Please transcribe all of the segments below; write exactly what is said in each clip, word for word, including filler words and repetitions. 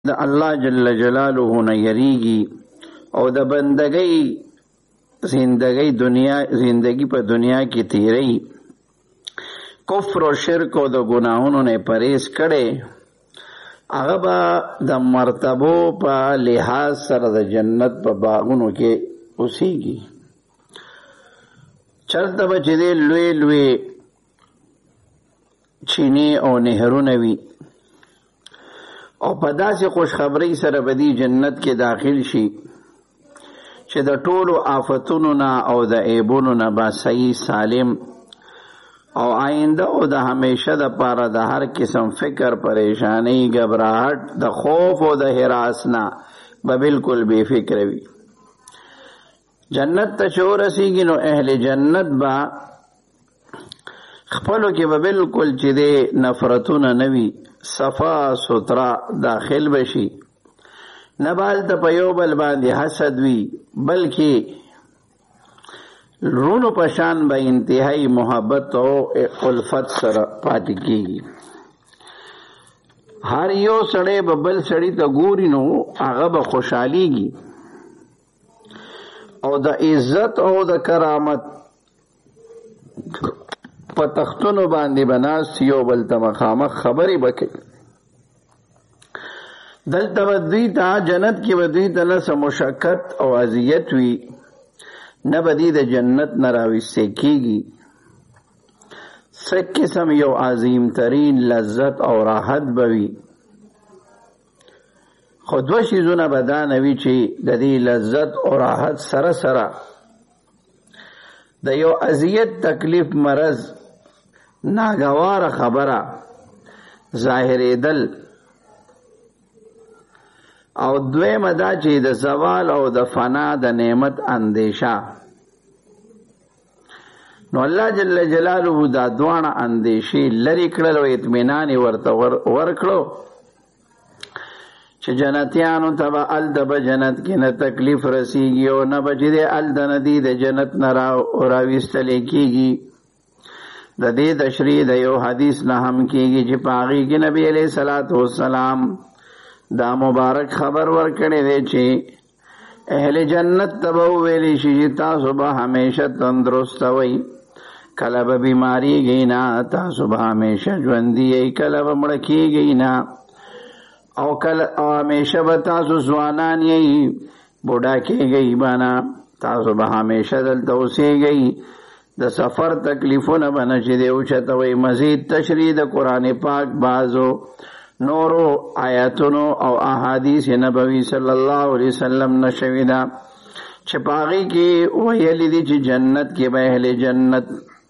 د الله جل جلاله نه یریږي او د بندګۍ زندګۍ دنیا زندگی په دنیا کې تیری کفر او شرک او د ګناهونو نه پرهیز کړي هغه به د مرتبو په لحاظ سره د جنت په باغونو کې اوسېږي. چرته به چې دی لوی لوی چینې او نهرونه وي او په داسې خوشخبری سره به دی جنت کې داخل شي چې د ټولو آفتونو نه او د عیبونو نه به صحیح سالم او آینده او د همیشه د پاره د هر قسم فکر پریشانی گھبراہٹ د خوف او د هراس نه به بالکل بے فکر وي. جنت ته چې ورسیږي نو اهل جنت به خپلو کې به بالکل چې دی نفرتونه نه وي، صفا سترا داخل بشي، نه به هلته په یو بل باندې حسد وي بلکې رونو پشان به انتهایی محبت او الفت سره پاتې کیږي. هر یو سړی به بل سړی ته ګوري نو هغه به خوشحالیږي او د عزت او د کرامت په تختونو باندې بناست یو بل ته مخامخ خبرې وکړي. دلته به دوی ته جنت کې به دوی ته نه څه مشقت او اذیت وي، نه به دوی د جنت نه راویستې کېږي. څه قسم یو عظیم ترین لذت او راحت به وي. خو دوه شیزونه به دا نه وي چې د دې لذت او راحت سره سره د یو اذیت تکلیف مرض ناګواره خبره ظاهرېدل او دویمه دا چې د زوال او د فنا د نعمت اندیشه. نو الله جل جلاله دا دواړه اندیشې لرې کړل او اطمینان ورته ورکړو چې جنتیانو ته به هلته به جنت کې نه تکلیف رسیږي او نه به چې دی هلته نه دی د جنت نه راویستلی کېږي. د دې تشریح د یو حدیث نه هم کېږي چې په هغې کې نبي علیه صلات وسلام دا مبارک خبر ورکړی دی چې اهل جنت ته به وویلی شي چې تاسو به همیشه تندرسته وئ، کله به بیماریږئ نه، تاسو به همیشه ژوندي یئ، کله به مړه کېږئ نه، او کله او همیشه به تاسو ځوانان یئ، بوډا کېږئ به نه، تاسو به همیشه دلته اوسېږئ. د سفر تکلیفونه به نه چې دی اوچتوئ. مزید تشریح د قرآن پاک بعضو نورو آیاتونو او احادیث نبوی صلی الله علیه وسلم نشوی دا چې په هغې کې ویلي دي چې جنت کې به اهل جنت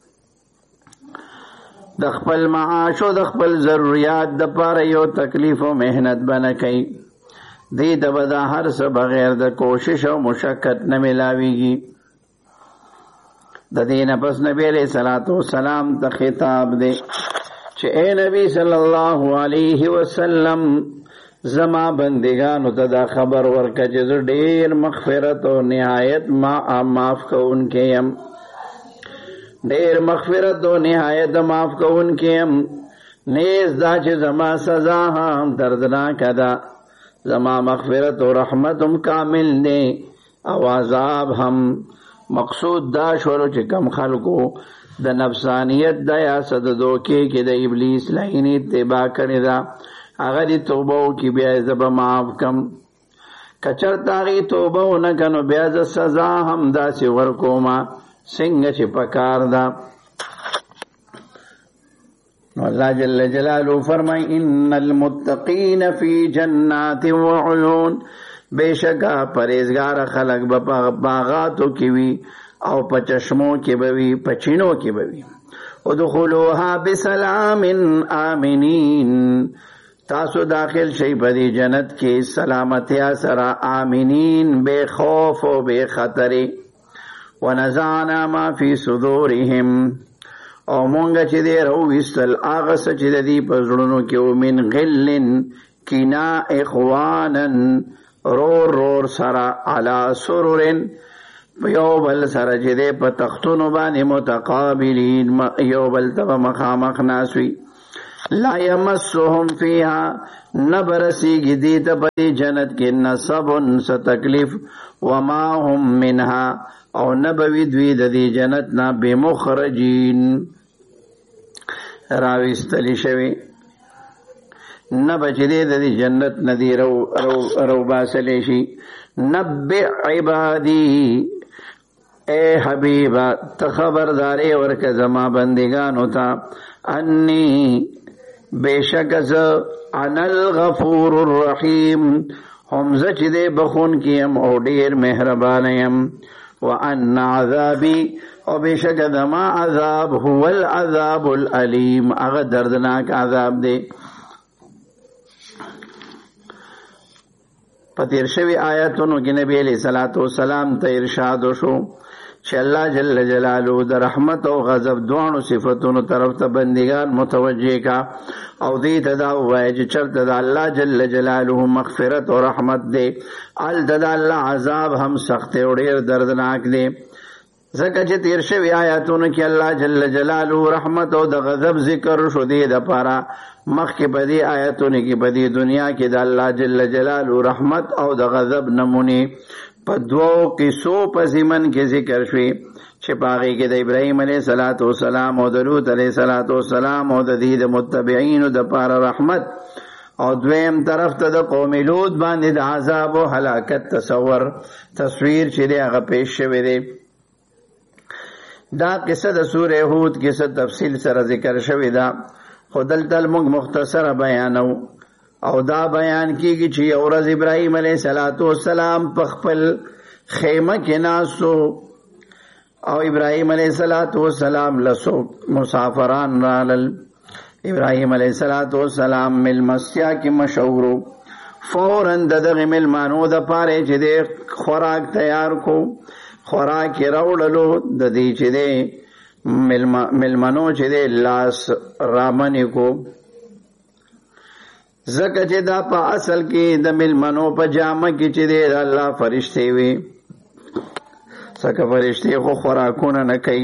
د خپل معاش او د خپل ضروریات دپاره یو تکلیف او محنت به نه کوي. دې ته به دا هر څه بغیر د کوشش او مشقت نه میلاویږي. د دې نه پس نبی علیه صلات وسلام ته خطاب دی چې اے نبی صلی الله علیه وسلم زما بندگانو ته دا خبر ورکړه چې زه ډېر مغفرت او نهایت ما معاف کوونکی یم، ډېر مغفرت او نهایت معاف کوونکی یم. نیز دا چې زما سزا هم دردناکه ده، زما مغفرت او رحمت هم کامل دی او عذاب هم. مقصود دا شولو چې کم خلکو د نفسانیت د یاسد دوکې کې د ابلیس لعینې اتباع کړې ده، هغه دې توبه وکړي، بیا یې زه به معاف کړم. که چېرته هغې توبه ونه کړه نو بیا زه سزا هم داسې ورکومه څنګه چې پکار ده. نو الله جل جلاله فرمایي ان المتقین فی جنات وعیون، بېشکه پرهیزګار خلک به په باغاتو کې وي او په چشمو کې به وي، په چینو کې به وي. ادخلوها بسلام آمنین، تاسو داخل شئ په دې جنت کې سلامتیا سره، آمنین بے خوف او بے خطرې. ونزعنا ما فی صدورهم، او مونږ چې دی راوویستل هغه څه چې د دې په زړونو کې و، من غل کینا اخوانا، رور رور سره، علی سرورن یو بل سره چې دی په تختونو باندې متقابلین، یو بل ته به مخامخ ناست وي. لا یمسهم فیها نبرسیگی دیتا پدی جنت کی نصب ستکلیف وما هم منها او نبوی دوی دی جنتنا بمخرجین راویستلی شوی نبچ دی دی جنت ندی رو, رو, رو باسلیشی نبع عبادی اے حبیبا تخبرداری ورک زما بندگانو تا انی بیشک ز انا الغفور الرحیم هم زچ دے بخون کیم او دیر مہربانیم وان عذابی او بیشک زما عذاب هو العذاب العلیم اغا دردناک عذاب دے. پتیر شوی آیاتونو کی نبی علیہ الصلوۃ والسلام ته ارشاد وشو چې الله جل جلاله د رحمت او غضب دوانو صفاتونو طرف ته بندگان متوجه کا او دې ته دا وایي چې چرته د الله جل جلاله مغفرت او رحمت دی ال د الله عذاب هم سخت او ډیر دردناک دی. ځکه چې تیر شوی آیاتونو کې الله جل جلاله رحمت او د غضب ذکر شو دی د پاره مخکې بدی آیاتونه کې بدی دنیا کې د الله جل جلاله رحمت او د غضب نمونه په دوو قصو په ضمن کې ذکر شوی چې باغی کې د ابراهیم علیه الصلاۃ والسلام او د لوط علیه الصلاۃ والسلام او د دې د متبعین د پاره رحمت او دویم طرف ته د قوم لوط باندې د عذاب او هلاکت تصور تصویر چې هغه پیش شوی دی. دا قصه د سوره هود کې څه تفصیل سره ذکر شوی دا خودل تل موږ مختصر بیانو او دا بیان کیږي چې یو ورځ ابراهیم علیه السلام په خپل خیمه کې ناسو او ابراهیم علیه السلام لسو مسافران رالل. ابراهیم علیه السلام ملمستیا کې مشهورو فوراً د دغه ملمانو د پاره چې د خوراک تیار کو خوراک یې راوړلو د دې چې د ملمنو چې د لاس رامنې کو زکه چې دا په اصل کې د ملمنو په جامه کې چې د الله فرشتي وي څنګه فرشتي خو خوراکونه نه کوي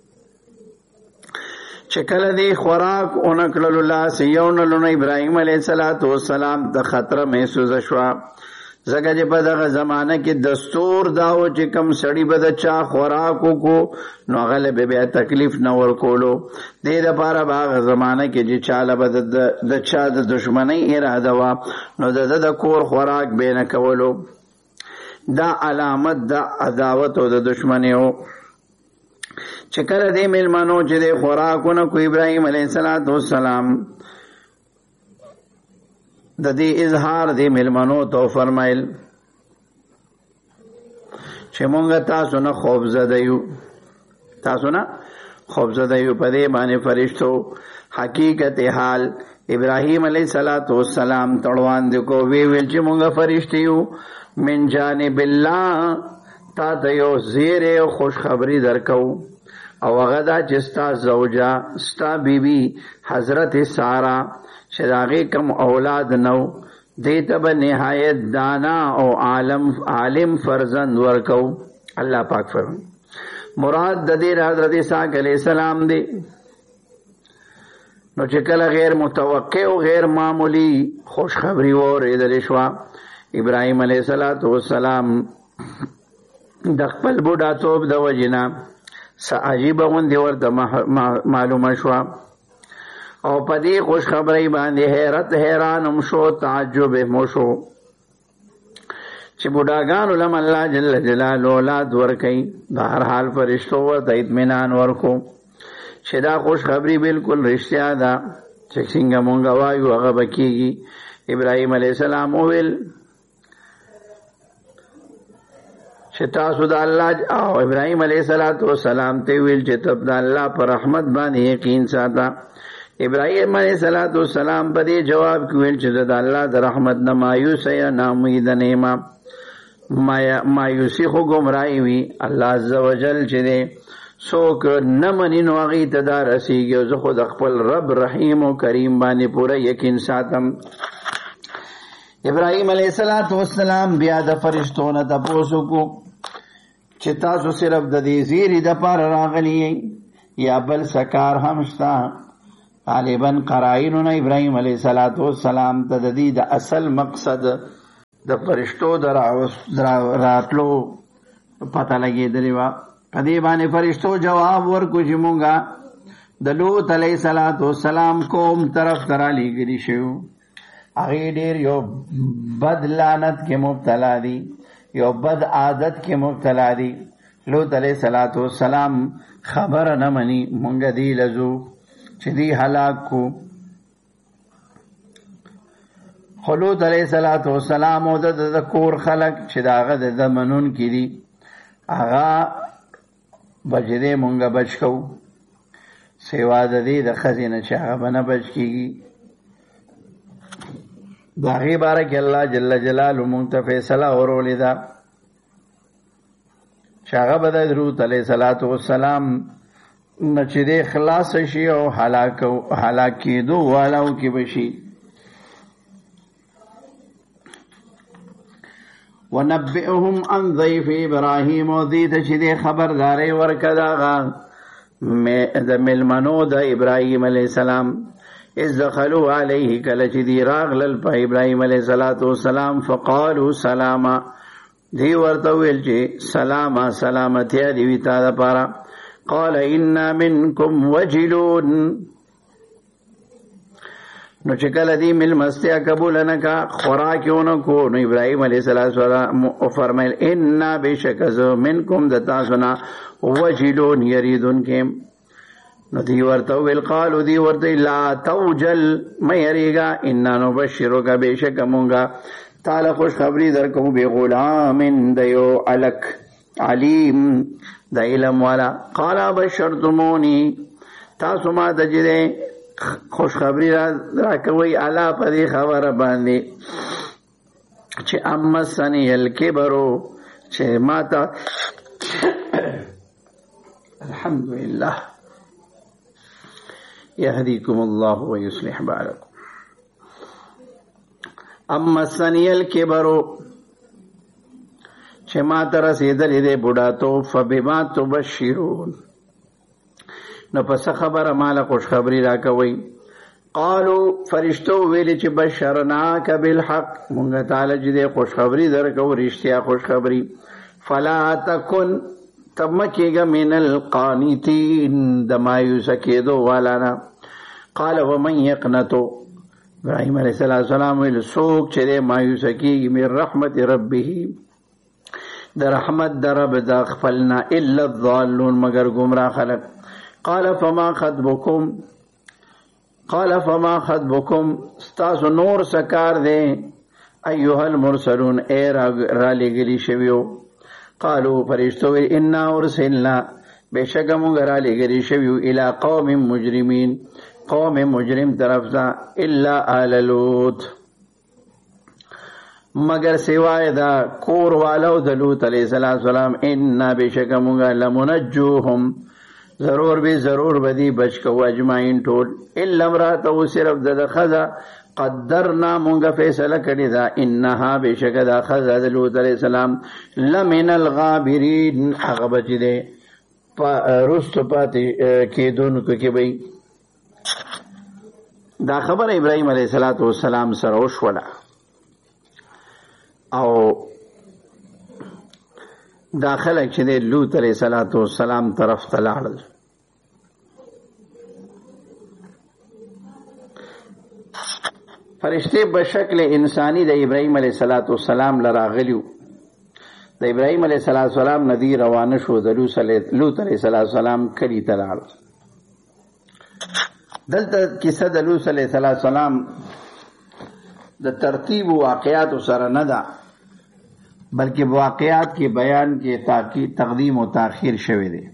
چې کله دی خوراک اونکلو لاس یونلو ابراهیم علیه السلام د خطر محسوس شو زګه چې په دغه زمانہ کې دستور داو چې کم سړی به د چا خوراکو کو نو غله به بیا تکلیف نه ورکولو دې د پاره باغ زمانہ کې چې چاله به د چا د دشمنی اراده وا نو د د کور خوراک به نه کولو دا علامت د عداوت او د دشمنی او چې کله دې ملمنو چې د خوراکونه کو ابراهیم علیه السلام د دې اظهار دې ملمنو تو فرمایل چې مونږ تاسو نه خوب زده یو تاسو نه خوب زده یو په دې باندې فرشتو حقیقت حال ابراهیم علیه السلام تړوان دې کو وی ویل چې مونږ فرشتي یو من جانب الله تا ته یو زیره او خوشخبری درکو او هغه دا چې ستا زوجا ستا بیبي حضرت سارا شراغی کم اولاد نو دیتا با نہایت دانا او عالم عالم فرزند ورکو اللہ پاک فرمان مراد د دې حضرت اسحاق علیہ السلام دی نو چې کله غیر متوقع او غیر معمولی خوشخبری اوریدل شوه ابراهیم علیه السلام د خپل بوډاتوب د وجنه څه عجیبه غوندې ورته معلومه شوه او پدی خوش خبری باندې حیرت حیرانم شو تعجب مو شو چې بوډاګان علم الله جل جلاله اولاد ورکي بهر حال فرشتو ورته اطمینان ورکو چې دا خوش خبری بالکل رښتیا ده چې څنګه مونږ وایو هغه بکیږي. ابراهیم علیه السلام وویل چې تاسو د الله او ابراهیم علیه السلام ته ویل چې تب د الله پر رحمت باندې یقین ساته. ابراهیم علیه السلام په دې جواب کې ویل چې د الله د رحمت نه مایوس یا ناامید نه ما مایوسی خو گمراهی وي. الله عزوجل چې دې څوک نه مني نو هغې ته دا رسېږي. زه خو د خپل رب رحیم او کریم باندې پوره یقین ساتم. ابراهیم علیه السلام بیا د فرشتو نه تپوس وکړو چې تاسو صرف د دې زیري دپاره راغلي یا بل څه کار هم شته؟ غالبا قرائنونه ابراهیم علیه السلام ته د دې د اصل مقصد د فرشتو در راتلو پته لګېدلې وه. په دې باندې فرشتو جواب ورکو چې مونږه د لوط علیه السلام قوم طرف ته رالیږلي شوي، هغې ډېر یو بد لعنت کې مبتلا دي، یو بد عادت کې مبتلا دي. لوط علیه السلام خبره نه مني، مونږ دې لزو چې دی هلاک کو. خو لوط علیه السلام او د کور خلک چې د هغه د منون کې دي هغه بچدې مونږه بچ کوو، سوا د دې د ښځې نه چې هغه به نه بچ کېږي. د هغې باره کې الله جل جلاله مونږ ته فیصله ورولې ده چې هغه به د لوط علیه السلام نه چې دی خلاص شي او هلاک کېدو والاو کې به شي. ونبئهم عن ضيف ابراهیم، او دې ته چې دی خبرداری ورکړه د هغه د مېلمنو د ابراهیم علیه السلام. اذ دخلوا علیه، کله چې دی راغلل په ابراهیم علیه السلام، فقالوا سلاما، دی ورته ویل چې سلاما، سلامتیا دې وي تا دپاره. قال انا منکم وجلون، نو چې کله دی مېلمستیا قبول نه کا، خوراک یې ونه کو، نو ابراهیم علیه السلام وفرمیل انا بېشکه زه منکم د تاسو نه وجلون یریدونکی یم. نو دی ورته وویل قالو دی ورته لا توجل، مه یریږه، انا نبشرک، بېشکه مونږه تاله خوشخبري درکوو بغلام، د یو الک علیم د علم والا. قال بشرتمونی، تاسو ما ته چې خوشخبري راکوئ الا په دې خبره باندې چې اما سنی الکبرو، چې ما ته الحمدلله یهدیکم الله ویصلح بالکم. اما سنی الکبرو، چې ما ته رسېدلې دی بوډاتوب، فبما تبشرون، نو پس خبره ماله خوشخبري راکوئ. قالو، فرشتو ویلې چې بشرناک بالحق، مونږ تعالی چې دی خوشخبري درکوو، رښتیا خوشخبري. فلا تکن، تب مه کېږه من القانتین، د مایوسه کېدو والا نه. قال ومن یقنتو، ابراهیم علیه السلام ویل څوک چې دی مایوسه کېږي من رحمت ربه، د رحمت د رب د خپلنا، الا الضالون، مگر گمراه خلق. قال فما خطبکم، قال فما خطبکم، ستاسو نور سکار دے ایها المرسلون، اے را لګلی شویو. قالو، فرشتو انا ارسلنا، بشک مونږ را لګلی شویو الی قوم مجرمین، قوم مجرم طرف ته، الا آل لوط، مگر سوای دا کور والو د لوط علیه السلام. انا بشک مونږ لمنجوهم، ضرور به ضرور بدی بچ کو اجمعین ټول، الا امراته، صرف د ښځه قدرنا مونږه فیصله کړې ده، انها بشک دا ښځه د لوط علیه السلام لمن الغابرین، هغه بچ دی رستو پاتې کېدونکو کې وي. دا خبره ابراهیم علیه السلام سره وشوله، او دا خلک چې دی لوط علیه السلام طرف ته لاړل. فرشتې په شکل انساني د ابراهیم علیه السلام لراغلیو. د ابراهیم علیه السلام نه دی روانه شو، د لوط علیه السلام کلي ته لاړل. دلته کیسه د لوط علیه السلام د ترتیب واقعاتو سره نه ده، بلکې واقعات کې بیان کې تاکید تقدیم و تاخیر شوی دی.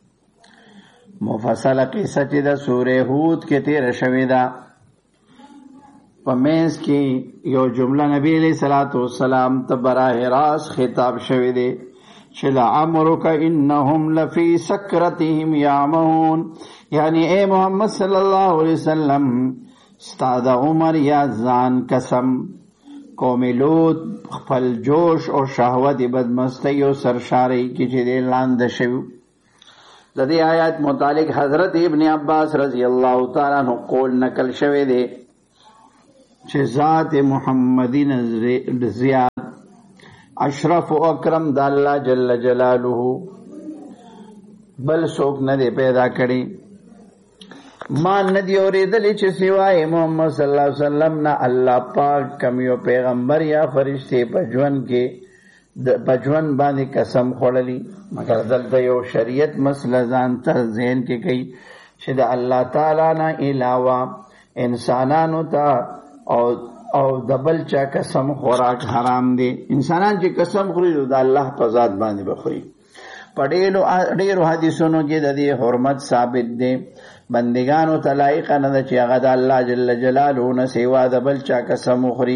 مفصله قصه چې د سوره هود کې تیر شوی ده، په منځ کې یو جمله نبی علیہ الصلوۃ والسلام ته براه راست خطاب شوی دی چې لعمرک انهم لفی سکرتهم یعمهون، یعنی اے محمد صلی الله علیه وسلم ستا د عمر یا ځان قسم، قوم لوط خپل جوش او شهوت بدمستی او سرشاری کې چې دی لاندې شوی. د دې آیات متعلق حضرت ابن عباس رضی الله تعالی عنہ قول نقل شوی دی چې ذات محمدی زیاد اشرف و اکرم د الله جل جلاله بل څوک نه دی پیدا کړی. ما ندی اوریدلی چې سوای محمد صلی الله علیه وسلم نه الله پاک کم یو پیغمبر یا فرشته په ژوند کې د پجون باندې قسم خوړلی، مگر دلته یو شریعت مسله ځان ته ذهن کې کوي چې د الله تعالی نه علاوه انسانانو ته او او د بل چا قسم خوراک حرام دی. انسانان چې قسم خوري نو د الله په ذات باندې بخوري. په ډېرو ډېرو حدیثونو کې د دې حرمت ثابت دی. بندگانو ته لایق نه ده چې هغه د الله جل جلاله نه سوا د بل چا قسم وخوري.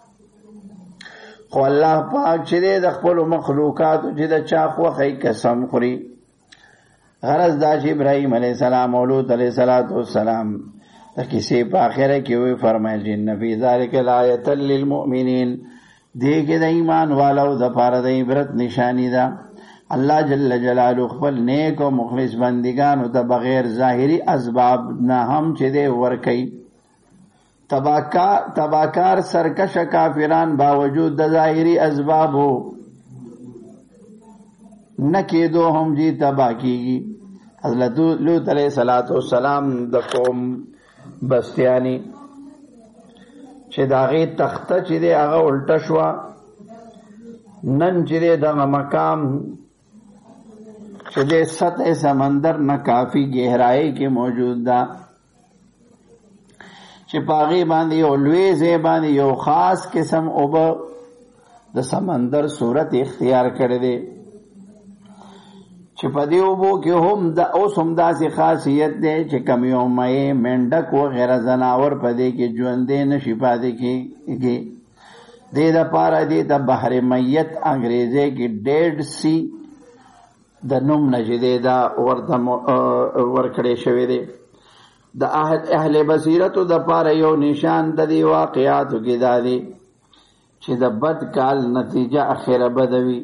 خو الله پاک چې د خپل مخلوقاتو چې د چا خوښي قسم خوري. غرض دا چې ابراهیم علیه السلام او لوط علیه السلام د کیسې په آخره کې وی فرمایل ان فی ذلک لآیة للمؤمنین، دې کې د ایمان والو د پاره د عبرت نشانی ده. الله جل جلاله خپل نیک او مخلص بندگانو ته بغیر ظاهری اسباب نه هم چې دی ورکي. تباکار تباکار سرکش کافران باوجود د ظاهری اسبابو نه کېدو هم جی تبا کیږي. حضرت لوط علیہ الصلوۃ والسلام د قوم بستیانی چې داغه تخته چې دی هغه الټه شو، نن چې دغه مقام چې د سطح سمندر نه کافی گہرائی کې موجود ده، چې پاغي باندې یو لوی ځای باندې یو خاص قسم اوبه د سمندر صورت اختیار کړی دی چې په دې اوبو کې هم د اوس هم داسې خاصیت دی چې کم یو مې منډک وغیره ځناور په دې کې ژوندی نشي پاتې کېږي. دې دپاره دې د بحر میت انګریزي کې ډیډ سی د نوم نجدې دا ورته ورکړی شوی دی. د اهل بصیرتو د پاره یو نشان د دې واقعاتو کې دا دی چې د بد کال نتیجه اخره بدوي.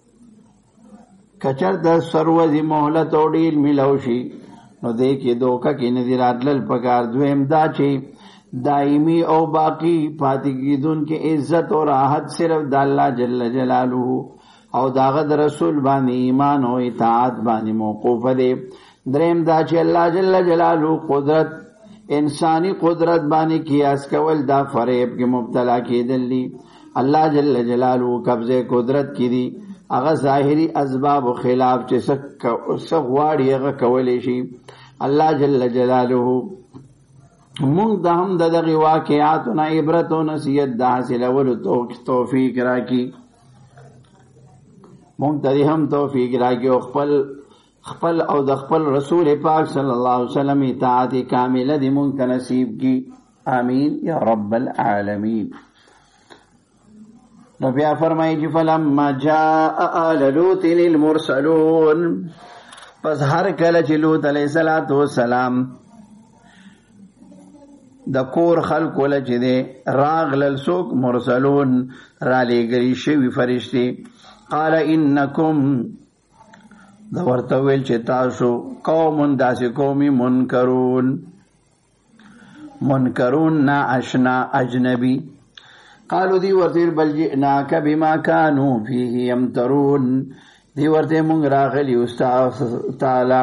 کچر د سروزی مهلت او ډیل ملو شي نو دې کې دوکه کې نه دی راتلل پکار. دویم دا چې دائمی او باقی پاتې کېدونکې عزت او راحت صرف د الله جل جلاله او داغه د رسول باندې ایمان او اطاعت باندې موقوف دی. دریم دا چې الله جل جلاله قدرت انسانی قدرت باندې قیاس کول دا فریب کې مبتلا کېدل دي. الله جل جلاله قبضه قدرت کې دي، هغه ظاهری اسباب او خلاف چې څه غواړي هغه کولی شي. الله جل جلاله مونږ د هم دغه واقعاتو نه عبرت او نصیحت د حاصلولو توفیق راکړي. مونږ ته هم توفیق راکړي او خپل خپل او د خپل رسول پاک صلی الله علیه وسلم اطاعت کامله دې مونږ ته نصیب کړي. آمین یا رب العالمین. نو بیا فرمایي چې فلما جاء آل لوط المرسلون، پس هر کله چې لوط علیه السلام د کور خلکو له چې دی راغلل څوک مرسلون را لېږلي شوي فرشتې، قال انکم د ورته ویل چې تاسو قوم داسې قومي منکرون منکرون نا اشنا اجنبی. قالو دی ورته بل جئناک بما كانوا فيه يمترون، دی ورته مونږ راغلي استاد تعالی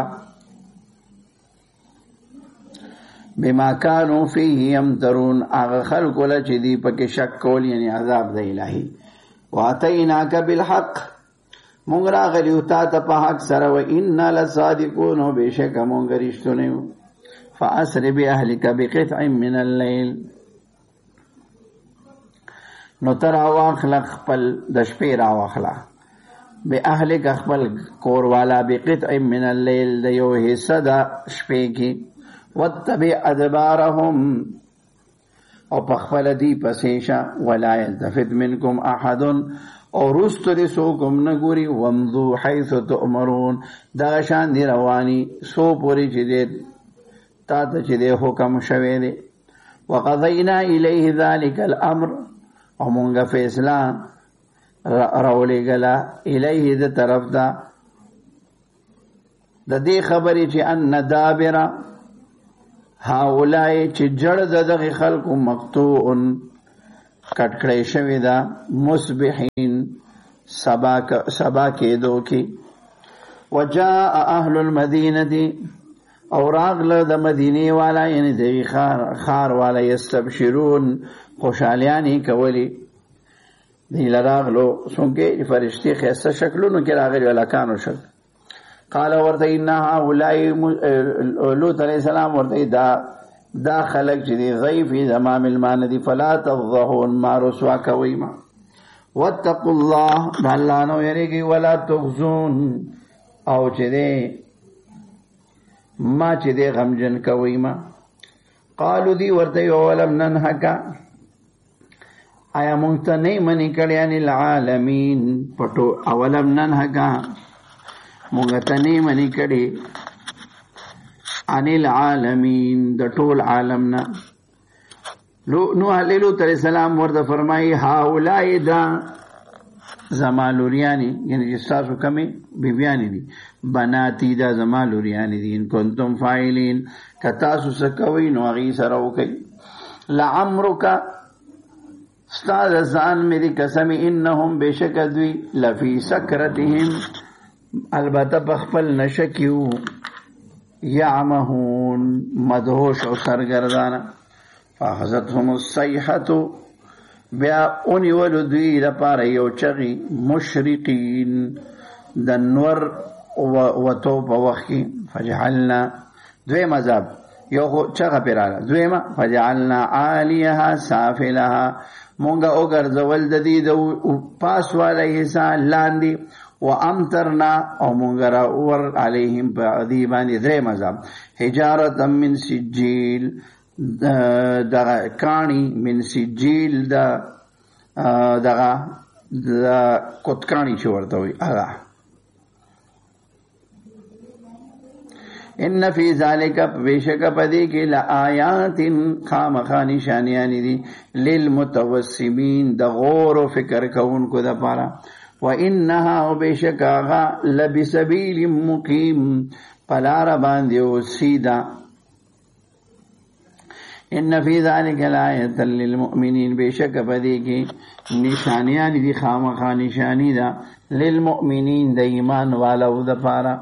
بما كانوا فيه يمترون، هغه خلق له چې دی پکې شک کول یعنی عذاب د الهي. واتیناک بالحق، مونږ راغلي او تا ته په حق سره، و انا لصادقون، او بشک مونږ رښتونه یو. فاسر باهلک بقطع من الليل، نو تر واخله خپل د شپې را واخله به اهلک خپل کور والا بقطع من الليل د یو حصہ د شپې کې، واتبع ادبارهم او په خپل دی پسې شه، ولا یلتفت منکم احد، او رست دې څوک نه ګوري، وامضوا حیث تؤمرون، دا شان دی رواني سو پوری چې دې تا ته چې دې حکم شوی دی. وقضینا الیه ذلک الامر، او مونږه فیصله راولېږله الیه د طرف ته د دې خبرې چې ان دابر هؤلاء چې جړ د دغه خلکو مقطوع کټ کړی شوی دا مصبحین سبا سبا کېدو کې وجاء اهل المدینه او راغله د مدینه والا یعنی د خار خار والا یستبشرون خوشالیانی کولی دی لراغلو څنګه فرشتي خاصه شکلونو کې راغلي ولکانو شک قال ورته انها اولای لوط علیہ السلام ورته دا دا خلق چې دی غیب زمام المان دی فلا تضحون ما رسوا کوي ما واتقوا الله الله نو یریږي ولا تخزون او چې دی ما چې دی غمجن کوي ما قالو دی ورته ولم ننهک آیا مونږ ته نه منی کړی ان العالمین پټو اولم ننهک مونږ ته نه منی کړی ان العالمین د ټول عالمنا نوح علیہ السلام ورته فرمایي هؤلاء دا زمالوریانی یعنی جستاسو کمی بیبیانی دی بناتی دا زمالوریانی دی ان کنتم فاعلین کتاسو سکوی نو اغی سرو کئی لعمرکا استاد زان میری قسمی انہم بیشک دوی لفی سکرتهم البته بخپل نشکیو یعمهون مدهوش او سرگردانا فاخذتهم الصیحة بیا اونی ولو دوی دا پارا یو چغی مشرقین دنور و توپ وخی فجعلنا دوی مذاب یو چغا پیرالا دوی ما فجعلنا عالیها سافلها مونگا اوگر زول ددی دو پاس والا حصہ لاندی و امترنا او مونگا راور علیہم پا عذیبانی دوی مذاب حجارتا من سجیل دا کانی من سجیل دا دا دا کتکانی چه ورطا ہوئی اگا ان فی ذالک بیشک پدی کی لآیات خام خانی شانیانی دی للمتوسمین دا غور و فکر کون کو دا پارا و انہا و بیشک آغا لبسبیل مقیم پلار باندیو سیدہ ان فی ذالک لآیت للمؤمنین بیشک پدی کی نشانیانی دی خام خانی شانی دا للمؤمنین دا ایمان والاو دا پارا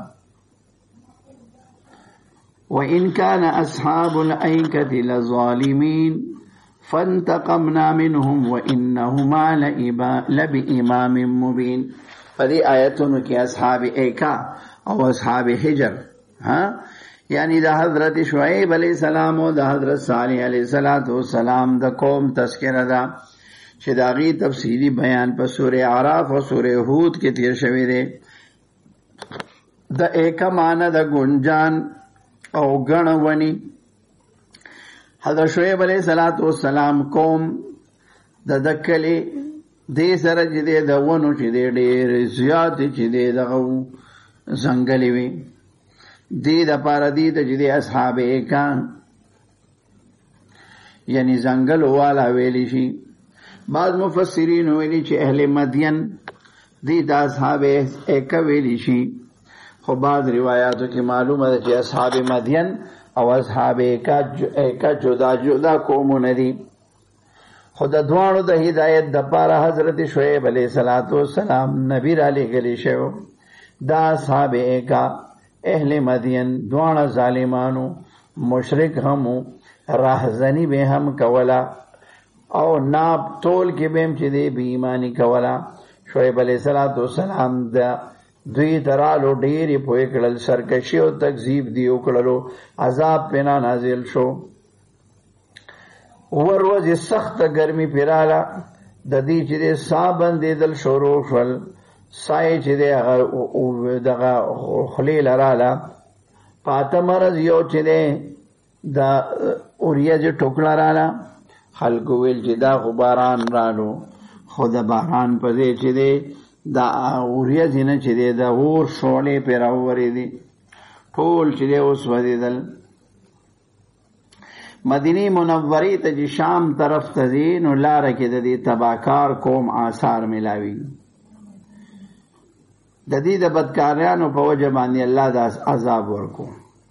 وَإِنْ كَانَ أَصْحَابُ الْأَيْكَةِ لَظَالِمِينَ فَانْتَقَمْنَا مِنْهُمْ وَإِنَّهُمَا لَبِإِمَامٍ مُبِينٍ فدی آیتوں کی اصحاب ایکا اور اصحاب حجر ہاں یعنی دا حضرت شعیب علیہ السلام و دا حضرت صالح علیہ السلام دا قوم تذکرہ دا شداغی تفصیلی بیان پر سورہ عراف و سورہ ہود کے تیر شوی دے دا ایکا معنی دا گنجان او گن ونی حضرت شعیب علیہ السلام قوم د دکلی دې سره چې دې د ونو چې دې ډېر زیات چې دې دغه ځنګلې وي دې د پاره دې ته چې دې اصحاب ایکا یعنی ځنګل والا ویلی شي بعض مفسرین ویلي چې اهل مدین دې د اصحاب ایکا ویلی شي خو بعض روایاتو کې معلومه ده چې اصحاب مدین او اصحاب ایکا جدا جدا قومونه دي خو د دوانو د هدایت د پاره حضرت شعیب علیہ السلام نبی را لېږلی شوی دا اصحاب ایکا اهل مدین دوانه ظالمانو مشرک همو راهزنی به هم کولا او ناب تول کې به هم چې دی بې ایمانی کولا شعیب علیہ السلام د دوی ترالو ډېرې پوهې کړل سرکشي او تکذیب دی وکړلو عذاب پینا نازل شو ور ورځې سخته ګرمي پیراله د دې چې دی ساه بندېدل شروع شول سایې چې دی هغه دغه خولې لراله پاته مرض یو چې دی د اوریځې ټوکړه راله خلکو ویل چې دا خو باران رالو خو د باران په ځای چې دی دا اوریځې نه چې دی د اور شعلې پرې راوورېدې ټول چې دی اوس وځېدل مدینه منورې ته چې شام طرف ته ځي نو لاره کې د دې تباکار قوم آثار ملاوي د دې د بدکاریانو په وجه باندې الله د عذاب ورکو.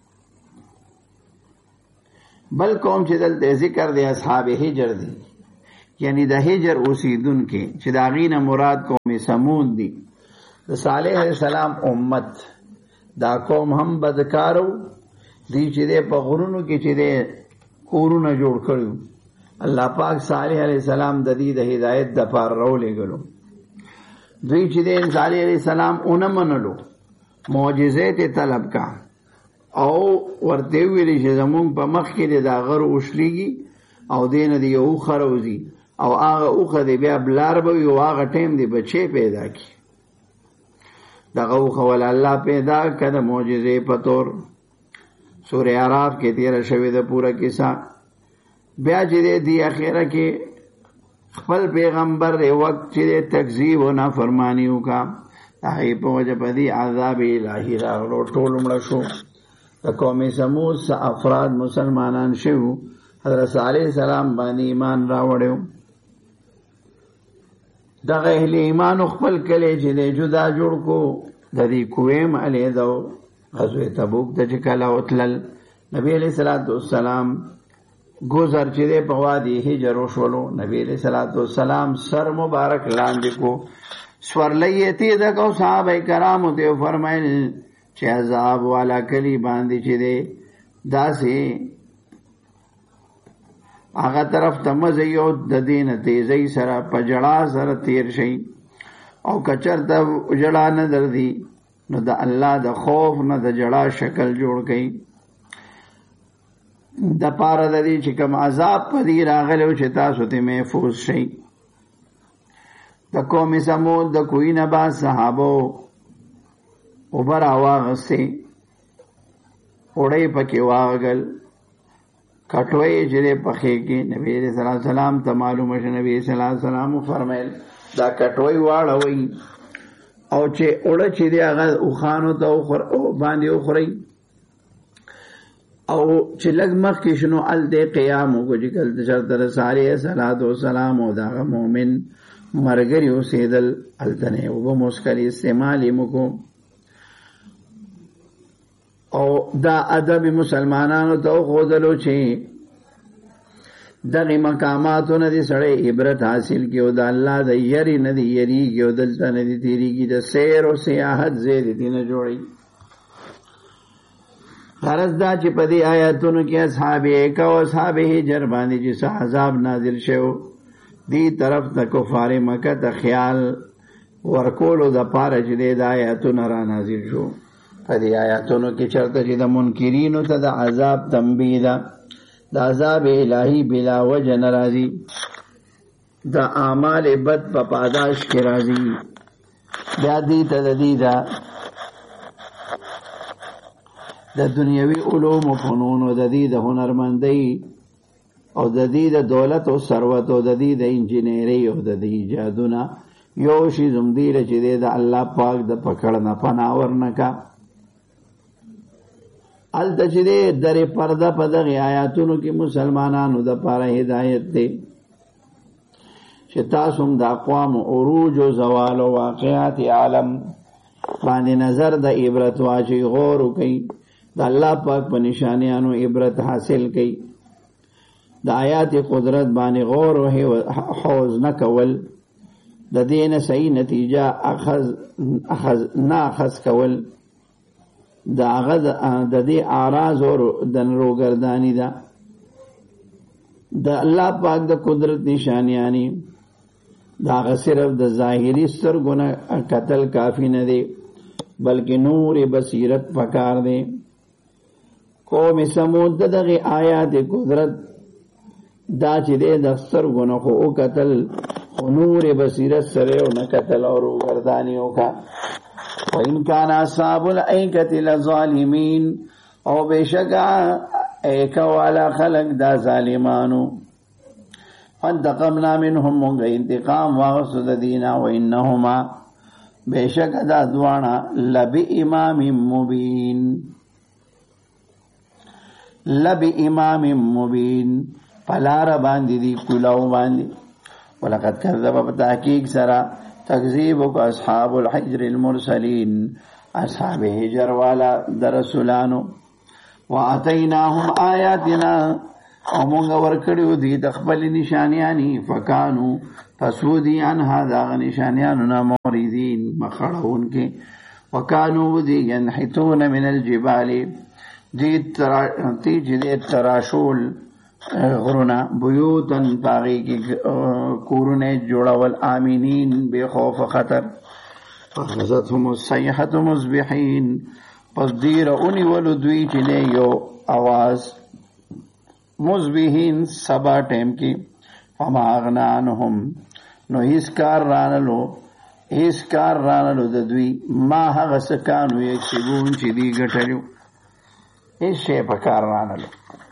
بل قوم چې دلته ذکر دی اصحاب حجر دی، یعنی د حجر اوسیدونکي چې د هغې نه مراد قوم سمود دی، د صالح علیه السلام امت. دا قوم هم بدکارو، دی چې دی په غرونو کې چې دی کورونه جوړ کړي. الله پاک صالح علیه السلام د دې د هدایت دپاره راولېږلو. دوی چې دی صالح علیه السلام ونه منلو، معجزې ته طلب کا او ورته ویلي چې زمونږ په مخ کې د غر وشلیږي او دی نه دی یو اوښه راوځي او هغه اوښه دی بیا بلار به وي او هغه ټیم دی بچی پیدا کړي. دغه اوښه ولا الله پیدا کړه د معجزې په طور. سورې اعراف کې تېره شوې ده پوره کیسه. بیا چې دی دی اخره کې خپل پیغمبر دی وخت چې دی تکذیب او نافرماني وکړه، د هغې په وجه په دې عذاب الهي راغلو، ټول مړه شو. د قوم سمود څه افراد مسلمانان شوي، حضرت صالح السلام باندې ایمان راوړی. دغه اهل ایمانو خپل کلی چې دی جدا جوړ کو. د دې کویم علیحده و غزوه تبوک ته چې کله وتلل، نبی علیه صلات والسلام ګذر چې دی په وادي حجر وشولو. نبی علیه صلات والسلام سر مبارک لاندې کو، سورلی یې تیزه کو. صحابه کرامو ته فرمایل چې عذاب والا کلی باندې چې دی داسې هغه طرف ته مزئ او د دې نه تیزۍ سره په ژړا سره تیر شئ، او که چېرته ژړا نه درځي نو د الله د خوف نه د ژړا شکل جوړ کړئ د پاره د دې چې کوم عذاب په دې راغلی و چې تاسو ته محفوظ شئ. د قوم سمود د کوهي نه بعد صحابو اوبه راواغستې، اوړی پکې واغل، کټوۍ چې دی پخې کې. نبي علیه صلات وسلام ته معلومه شوه، نبي علیه صلات وسلام وفرمیل دا کټوۍ واړوئ او چې اوړه چې دی هغه اوښانو ته باندې وخورئ، او چې لږ مخکې شو نو هلته قیام وکړو چې کله چېرته د صالح صلات وسلام او د هغه مؤمن ملګري اوسېدل، هلته نه یې اوبه مسکلې استعمال یې مو کو. او دا ادب مسلمانانو ته وښودلو چې دغې مقاماتو نه دې سړی عبرت حاصل کړي او د الله د یرې نه دې یریږي او دلته نه دې تېرېږي، د سیر او سیاحت ځای دې نه جوړوي. غرض دا چې په دې آیاتونو کې اصحاب ایکه او اصحاب حجر باندې چې څه عذاب نازل شو، دې طرف ته کفار مکه ته خیال ورکولو دپاره چې دې د آیاتونه را نازل شو. په دې آیاتونو کې چېرته چې د منکرینو ته د عذاب تنبیه ده، د عذاب الهي بلا وجه نه راځي، د اعمال بد په پاداش کې راځي. بیا دې ته د دې ده د دنیوي علومو فنونو، د دې د هنرمندۍ او د دې د دولت او ثروت او د دې د انجینرۍ او د دې ایجادونه یو شي زمدیره چې دی د الله پاک د پکړ نه پناه ورنکه. هلته چې دی درې پرده په دغې آیاتونو کې مسلمانانو دپاره هدایت دی چې تاسو هم د اقوامو عروج او زوال او واقعات عالم باندې نظر د عبرت واچئ، غور وکئ، د الله پاک په نشانیانو عبرت حاصل کئ. د آیات قدرت باندې غور او حوض نه کول، د دې نه صحیح نتیجه اخذ اخذ نه اخذ کول، د هغه د دې اعراض او د نروګرداني ده. د الله پاک د قدرت نشانیانی دا هغه صرف د ظاهري سترګو نه کتل کافي نه دی، بلکې نور بصیرت پکار دی. قوم سمود د دغې آیات قدرت دا چې دی د سترګو نه خو وکتل، خو نور بصیرت سره یې ونه کتل او روګرداني وکړه. وَإِنْ كَانَ أَصْحَابُ الْأَيْكَةِ لَظَالِمِينَ، او بېشکه ایکه والا خلق دا ظالمانو. فانتقمنا منهم، مونږ انتقام واغستو د دینا. وانهما، بېشکه دا دواړه لبإمام مبین، لبإمام مبین، پلار باندې دی کولاو باندې. ولقد کذب، په تحقیق سره تکذیب کو اصحاب الحجر المرسلین اصحاب حجر والا در رسولانو واتیناهم آیاتنا او مونږ ورکړیو دي د خپل نشانیانی فکانو فسودی انها دا نشانیانو نه موریدین مخړون کې وکانو دي ينحتون من الجبال دي تیج دي تراشول غرونا بیوتن باغی کی کورونه جوړول امینین بے خوف خطر فخذتهم الصيحة مصبحين پس دیر اونی ولو دوی چلے یو آواز مصبحین سبا ٹیم کی فما اغنا عنهم نو هیڅ کار رانلو هیڅ کار رانلو د دوی ما هغه سکانو یکسبون چې دی ګټلو هیڅ شی په کار رانلو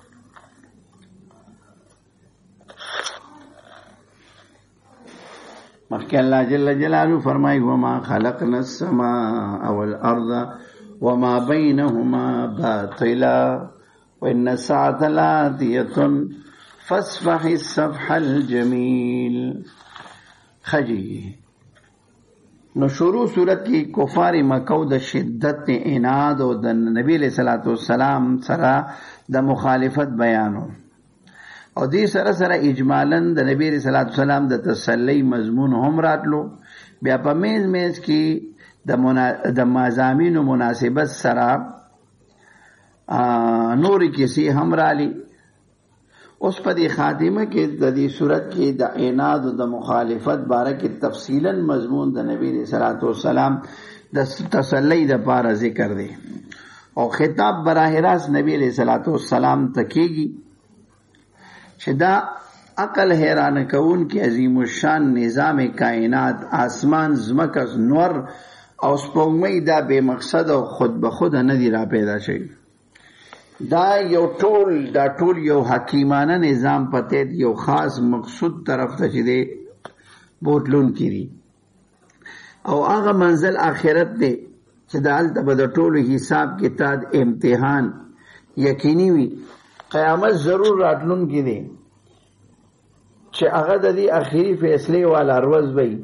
مخکې الله جل جلاله فرمایي وما خلقنا السماء والارض وما بينهما باطلا وان الساعة لآتية فاصفح الصفح الجميل خجی نو شروع صورت کی کفار مکہ د شدت عناد او د نبی علیہ الصلوۃ والسلام سره د مخالفت بیانو او دې سره سره اجمالاً د نبی علیہ الصلوۃ والسلام د تسلی مضمون هم راتلو بیا په میز میز کې د منا... د مزامین مناسبت سره نور کسی هم رالی اوس په دې خاتمه کې د دې صورت کې د عناد او د مخالفت باره کې تفصیلا مضمون د نبی صلی الله علیه وسلم د تسلی د پاره ذکر دی او خطاب براه راست نبی علیہ الصلوۃ والسلام تکیږي چې دا عقل حیران کون کی عظیم الشان نظام کائنات آسمان زمکه نور او سپوږمۍ دا بے مقصد او خود به خود نه دی را پیدا شي دا یو ټول دا ټول یو حکیمانه نظام پته یو خاص مقصود طرف ته چي دي بوتلون کړي او هغه منزل آخرت دی چې دا الته به د ټولو حساب کتاب امتحان یقیني وي قیامت ضرور راتلون کې دي چې هغه د دې اخیری فیصله والا روز وي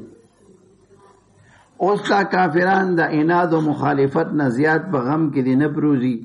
اوس کا کافران د عناد او مخالفت نه زیات په غم کې دي نه پروزي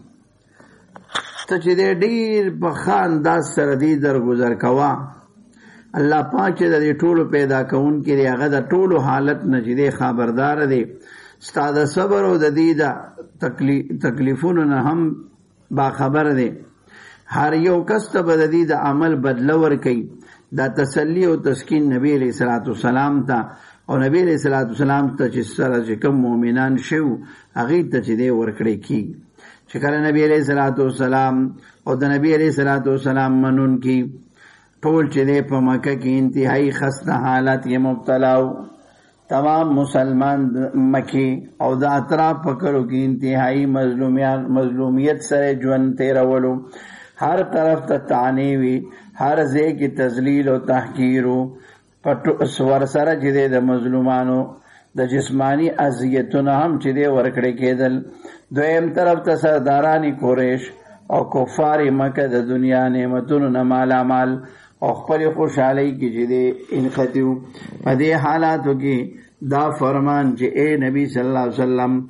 ته چې ډیر په خان داس سره دی درگذر کوا الله پاک د دې ټولو پیدا کون کې هغه د ټولو حالت نه چې خبردار دی ستاد صبر او د دې د تکلیفونو نه هم با خبر دی هر یو کس ته د دې د عمل بدل ور کوي دا تسلی او تسکین نبی علیہ الصلوۃ والسلام ته او نبی علیہ الصلوۃ والسلام ته چې سره چې کوم مؤمنان شو هغه ته چې دی ورکړي کی چې کله نبی علیہ الصلوۃ والسلام او د نبی علیہ الصلوۃ والسلام منون کی ټول چې دی په مکه کې انتهایی خسته حالت یې مبتلا او تمام مسلمان مکی او د اطراف پکړو کې انتهایی مظلومیت مظلومیت سره ژوند تیرولو ہر طرف ته تعنی وی ہر ځای کې تذلیل او تحقیر او سور سره چې د مظلومانو د جسمانی اذیتونه هم چې د ورکړې کېدل دویم طرف ته سرداران قریش او کفار مکه د دنیا نعمتونو نه مالا مال او خپل خوشحالي کې چې د انخطیو په دې حالاتو کې دا فرمان چې اے نبی صلی الله علیه وسلم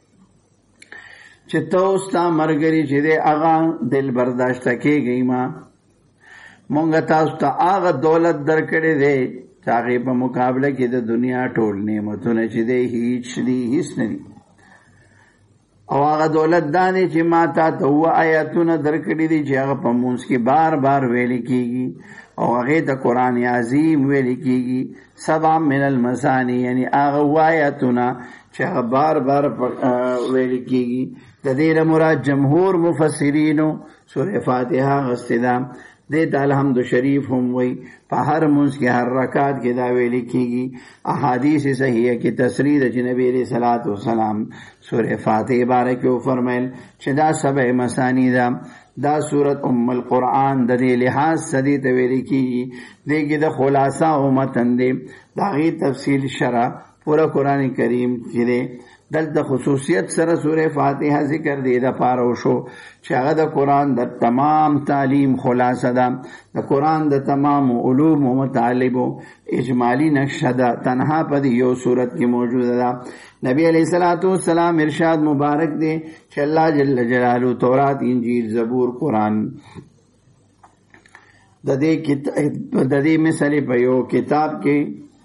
چې تاسو ته مرګري چې د اغا دل برداشت کېږي ما مونږ تاسو ته هغه دولت درکړې دی چې هغه په مقابله کې د دنیا ټول نعمتونه چې دی هیڅ دی هیڅ نه دي او هغه دولت دانې چې ما ته ته و آیاتونه درکړې دي چې هغه په مونږ کې بار بار ویل کېږي او هغه د قران عظیم ویل کېږي سبع من المثانی یعنی هغه آیاتونه چې هغه بار بار ویل کېږي د دې مراد جمهور مفسرینو سورہ فاتحه غستدا د الحمد شریف هم وی په هر منځ کې هر رکعت کې دا ویل کېږي احادیث صحیحه کې تصریح د نبی علیہ الصلوۃ والسلام سورہ فاتحه بارک او فرمایل چې دا سبع مثانی دا دا سورت ام القرآن د دې لحاظ سدي ته ویل کېږي دغه د خلاصہ او متن دی دا غي تفصیل شرح پورا قرآن کریم کې دی. دلته خصوصیت سره سوره فاتحه ذکر دی د پاره وشو چې هغه د قرآن د تمام تعلیم خلاصه ده، د قرآن د تمام علوم او مطالبو اجمالی نقشه ده، تنها په دې یو صورت کې موجوده ده. نبی علیہ الصلوۃ والسلام ارشاد مبارک دی چې الله جل جلاله تورات، انجیل، زبور، قرآن د دې کتاب د دې مثال په یو کتاب کې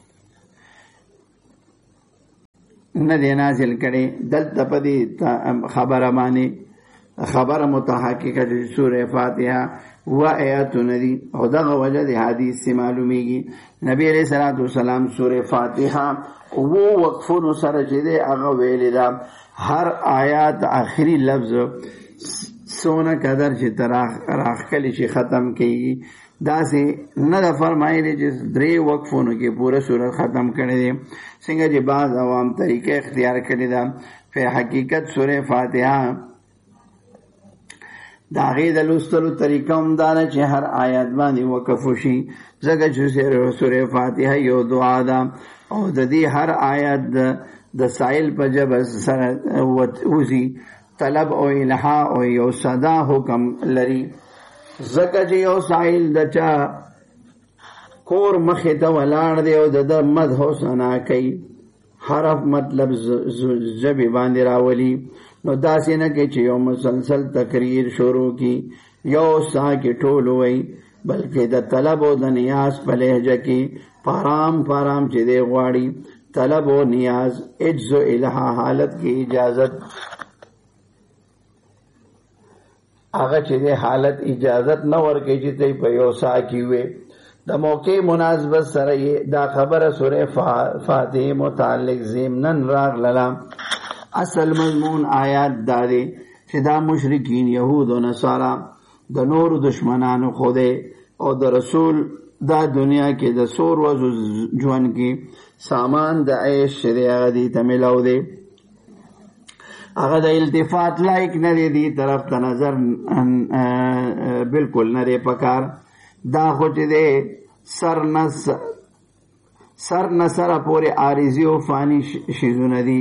نه دی نازل کړي. دلته په دې خبره باندې خبره متحققه د سوره فاتحه و آیاتونه دي او دغه وجه د حدیث سے معلومیږي. نبی علیہ الصلوۃ والسلام سوره فاتحه وو وقفونو سره چې دی هغه ویل دا هر آیات آخری لفظ سونه قدر چې تراخ راخلی شي ختم کیږي، دا سه نه دا فرمایلی چې درې وقفونو کې پوره سورہ ختم کړي دي څنګه چې بعض عوام طریقې اختیار کړي دا. په حقیقت سورہ فاتحه دا غي د لوستلو طریقه هم دا نه چې هر آیات باندې وقف شي، ځکه چې سورہ فاتحه یو دعا ده او د دې هر آیات د سائل په جبه سره وځي طلب او الها او یو صدا حکم لري. زکه چې یو سائل د چا کور مخې ته ولاړ دی او د مدح او ثنا کوي، حرف مطلب ژبې باندې راولي، نو داسې نه کوي چې یو مسلسل تقریر شروع کی یو سا کې ټول وي، بلکې د طلب او د نیاز په لهجه کې پارام پارام چې دی غواړي طلب او نیاز عجز او الها حالت کې اجازت هغه چې د حالت اجازت نه ورکړي چې ته په یو سا کې وي. د موقع مناسبت سره دا خبره سوره فاتحه متعلق ضمنن راغله. اصل مضمون آیات دا دی چې دا مشرکین یهود او نصارا د نور دشمنانو خوده او د رسول دا دنیا کې د سور وزو ژوند کې سامان د عیش شریعه دی ته ملاو دی، هغه د التفات لایک نه دی، دی طرف ته نظر بالکل نه دی پکار. دا خو چې دی سر نس سر نسره پورې عارضی او فانی شیزونه دي،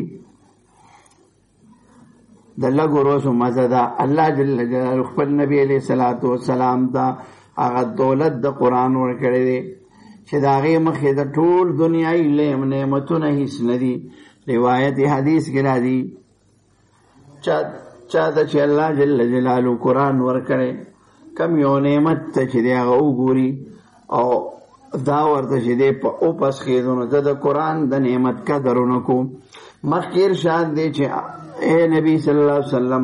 د لږو روزو مزه ده. الله جل جلاله خپل نبی علیہ الصلوۃ والسلام ته هغه دولت د قرآن ورکړی دی چې د هغې مخې د ټول دنیایي نعمتونه هیڅ نه دي. روایت حدیث کې راځي چا ته چې الله جل جلاله قرآن ورکړی کم یو نعمت ته چې دی هغه وګوري او دا ورته چې دی په اوپس خېږي نو د قرآن د نعمت قدر ونه کو. مخکې ارشاد دی چې اے نبی صلی الله علیه وسلم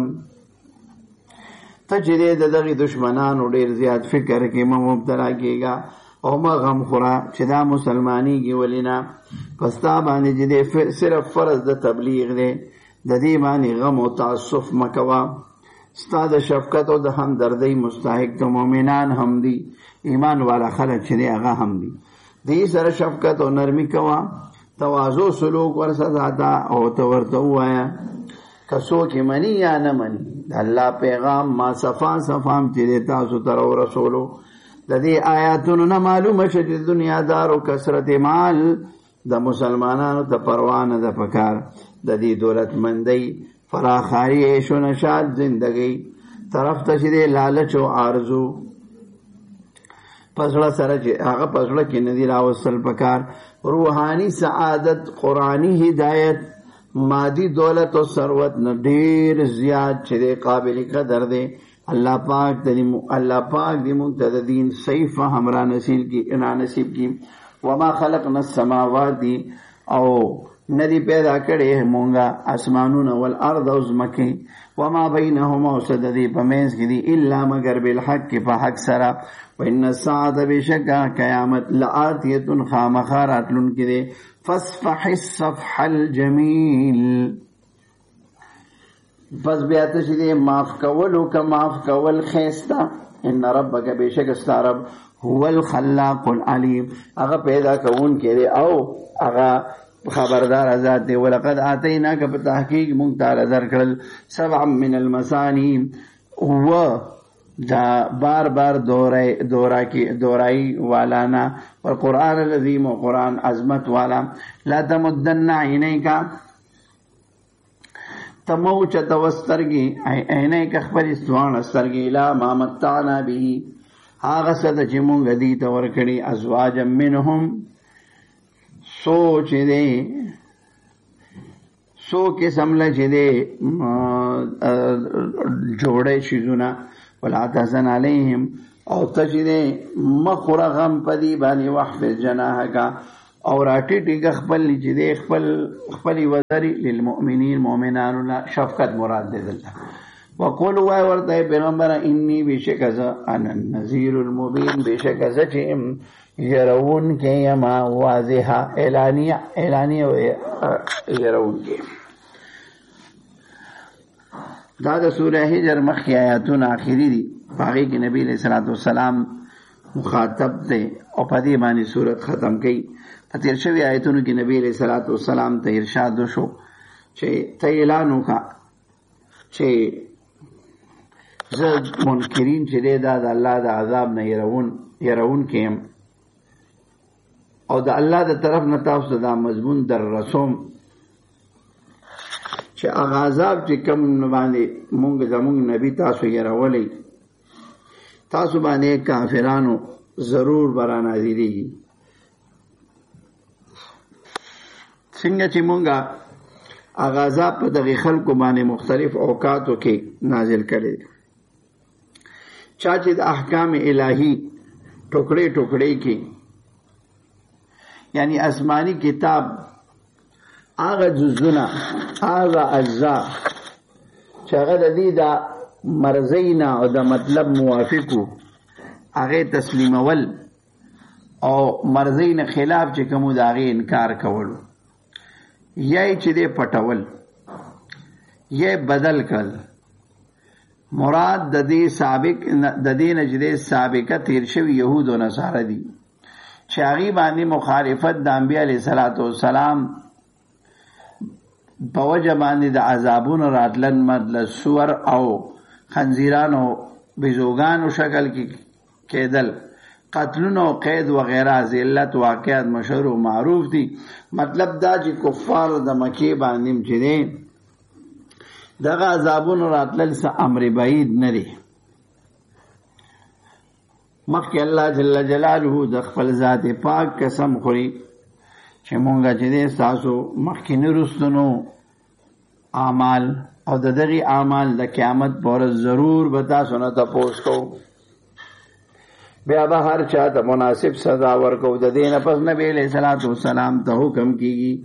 ته چې دی د دغې دشمنانو ډېر زیات فکر کې مه مبتلا کېږه او مه غم خوره چې دا مسلمانېږي ولې نه، په ستا باندې چې دی صرف فرض د تبلیغ دی، د دې باندې غم او تعصف مه کوه. ستا د شفقت او د همدردۍ مستحق د مؤمنان هم دي، ایمان والا خلک چې دی هغه هم دي. دې سره شفقت او نرمي کوه، تواضع سلوک ورسره ساته او ته ورته ووایه که څوک یې مني یا نه مني د الله پیغام ما صفا صفام چې دی تاسو ته راورسولو. د دې آیاتونو نه معلومه شوه چې دنیادارو کثرت مال د مسلمانانو ته پروا نه ده پکار، د دې دولتمندۍ فراخاری عیش و نشاط زندگی طرف ته چې دی لالچ او آرزو پسړه سره چې هغه پسړه کې نه دی راوستل پکار. روحانی سعادت، قرآنی هدایت، مادی دولت او ثروت نه ډېر زیات چې دی قابل قدر دی. الله پاک دې الله پاک دې موږ ته د دین صحیح فهم را نصیب کی انا نصیب کی. وما خلقنا السماوات او ندی پیدا کړي مونږه اسمانونه والارض او زمکه وما بینهما او صددی پمنس کې دي الا مگر بالحق په حق سره. وان الساعه بشکا قیامت لآتیه خامخارات لن کې دي. فاصفح الصفح الجمیل، بس بیا ته چې دی معاف کول او که معاف کول خیسته. ان ربک بشک استرب هو الخلاق العلیم، هغه پیدا کون کې دی او هغه خبردار ذات دی. ولقد آتیناک په تحقیق مونږ تعالی درکړل سبع من المثانی و دا بار بار دورای دورا کی دورائی والانا اور قرآن العظیم و قرآن عظمت والا لا تمدن عینیک تموچ توسترگی عینیک خپل استوان استرگی لا ما متعنا به هغه څه چې مونږ دې ته ورکړي ازواج منهم سوچ دې سو قسم له چې دې جوړې شیزونه ولا تحزن علیهم او تجدې مخره غم پدی باندې وحفظ جناحک او راټی ټیګ خپل چې دې خپل خپل وزري للمؤمنین مؤمنانو شفقت مراد دې دلته وقول وای ورته پیغمبر انی بشکز انا النذیر المبین بشکز چې يرون کې ما واضحه اعلانیه اعلانیه يرون کې دا د سوره هجر مخکې آیاتونه اخیری دي هغه کې نبی علیہ الصلوۃ والسلام مخاطب دی او په دې باندې سورۃ ختم کړي په تیر شوی آیاتونو کې نبی علیہ الصلوۃ والسلام ته ارشاد وشو چې ته اعلان وکړه چې زه منکرین چې دا د الله د عذاب نه يرون يرون کې او د الله د طرف نه تاسو دا مضمون در رسوم چې هغه عذاب چې کوم باندې مونږ زمونږ نبی تاسو یې راولې تاسو باندې کافرانو ضرور برا نازلېږي څنګه چې مونږه هغه عذاب په دغه خلکو باندې مختلف اوقاتو کې نازل کړي چا چې د احکام الهي ټوکړې ټوکړې کې یعنی آسمانی کتاب آغا جزونا آغا اجزا چه اغا دا دی دا مرزینا او دا مطلب موافقو اغا تسلیم اول او مرزین خلاف چه کمو دا اغا انکار کولو یای چه دی پتول یای بدل کل مراد دا دی سابق دا دی نجد سابقه تیرشو یهود و نصارا دی چه اغی باندی مخالفت دا انبیاء علیہ السلام بوجه باندې د عذابونو راتلن مدل سور او خنزیرانو بزوګانو شکل کې کېدل قتلونو قید وغیرہ ذلت واقعات مشهور او معروف دي مطلب دا چې کفار د مکی باندې چې دي دغه عذابونو راتلل څه امر بعید نه دي مخکې الله جل جلاله د خپل ذات پاک قسم خوري چې مونږه چې دې تاسو مخکینی رستنو اعمال او د دغه اعمال د قیامت پر ضرور به تاسو نه تاسو کو بیا به هر چا ته مناسب سزا ورکو د دین پس نبی علیہ الصلوۃ والسلام ته حکم کیږي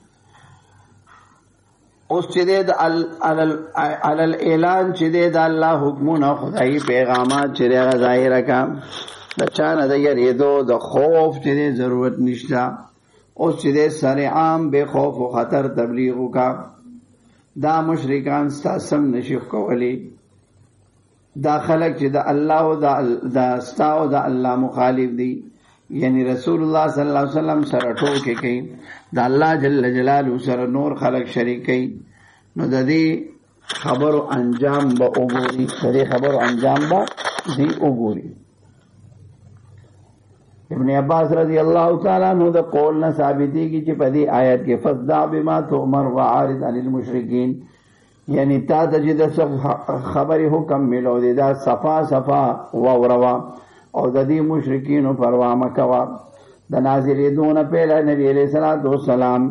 اوس چې د علل اعلان چې د الله حکمونه خدای پیغامات چې ظاهر کا د چانه د یریدو د خوف چې ضرورت نشته اوس چې سر عام بے خوف و خطر تبلیغ کا دا مشرکان ستاسم نشیخ کولی دا خلق چې دا الله او دا ستاو دا الله مخالف دی یعنی رسول الله صلی الله علیه وسلم سره ټوکې کوي دا الله جل جلاله سره نور خلق شریک کوي نو د دې خبرو انجام به وګوري د دې خبرو انجام به دی وګوري ابن عباس رضی اللہ تعالیٰ عنہ دا قول نہ ثابتی کی چی پدی آیت کے فصدع بما تؤمر وعارض عن المشرکین یعنی تا تجد خبری حکم ملو دی دا صفا صفا ووروا او دا دی مشرکین پروا مکوا دا نازلی دون پہلا نبی علیہ السلام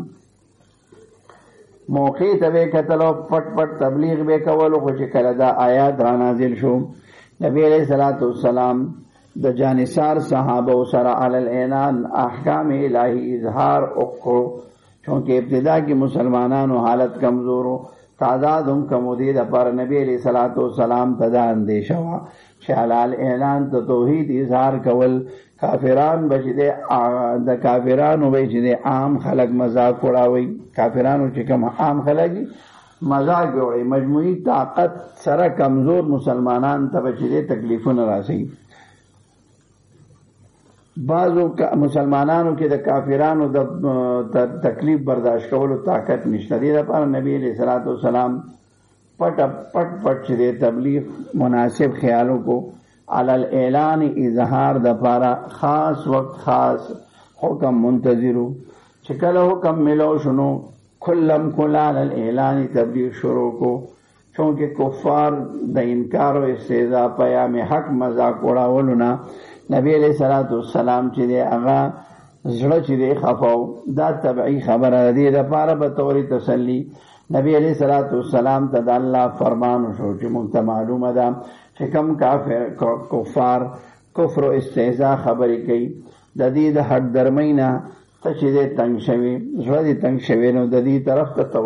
موقع تبے قتلو پٹ پٹ تبلیغ بے کولو خوش کلدا آیات را نازل شو نبی علیہ السلام د جانثار صحابه سره علی الاعنان احکام الہی اظہار وکړو چونکہ ابتدا کی مسلمانانو حالت کمزور و تعداد هم کمودی د پر نبی علیہ الصلوۃ والسلام تدا اندیشه وا چې حلال اعلان ته توحید اظہار کول کافران بچی د کافرانو بچی عام خلق مذاق وړاوي کافرانو چې کوم عام خلک مذاق وړي مجموعی طاقت سره کمزور مسلمانان ته بچی تکلیفونه راسي بعضو مسلمانانو کې د کافرانو د تکلیف برداشت کولو طاقت نشته دی لپاره نبی علیہ الصلوۃ والسلام پټ پټ پټ چې تبلیغ مناسب خیالوں کو علی الاعلان اظہار د پارا خاص وقت خاص حکم منتظرو چې کله حکم ملو شنو کلم کلا علی الاعلان تبلیغ شروع کو چونکہ کفار د انکار و استهزاء پیام حق مذاق اڑاولو نا نبی علیہ الصلوۃ والسلام چې دی هغه زړه چې دی خفاو دا طبعی خبره دی د پاره به توري تسلی نبی علیہ الصلوۃ والسلام ته د الله فرمان شو چې موږ ته معلومه ده چې کم کافر کفار کفر او استهزاء خبرې کوي د دې د حد درمینا ته چې تنگ شوی زړه دې تنگ شوی نو د دې طرف ته